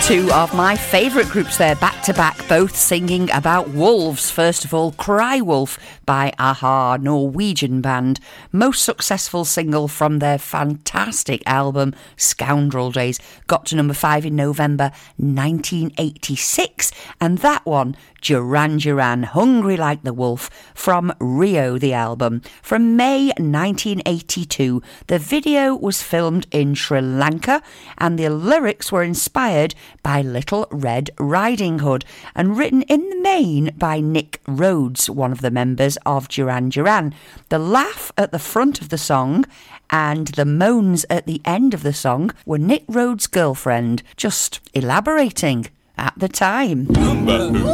Two of my favourite groups there, back to back, both singing about wolves. First of all, Cry Wolf by a-ha, Norwegian band. Most successful single from their fantastic album, Scoundrel Days. Got to number 5 in November 1986. And that one, Duran Duran, Hungry Like the Wolf, from Rio, the album. From May 1982, the video was filmed in Sri Lanka and the lyrics were inspired by Little Red Riding Hood and written in the main by Nick Rhodes, one of the members of Duran Duran. The laugh at the front of the song and the moans at the end of the song were Nick Rhodes' girlfriend, just elaborating at the time.